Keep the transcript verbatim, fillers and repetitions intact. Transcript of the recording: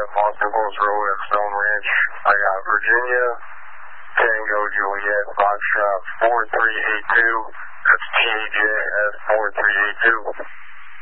Boston Post Road at Stone Ranch. I got Virginia, Tango Juliet, Foxtrot four three eight two. That's T J S four three eight two.